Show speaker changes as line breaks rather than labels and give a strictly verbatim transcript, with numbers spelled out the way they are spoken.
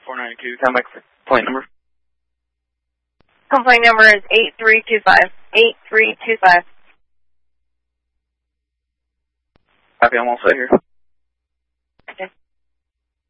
four ninety-two, come back for complaint number.
Complaint number is eight three two five. eight three two five.
Copy, I'm all set here.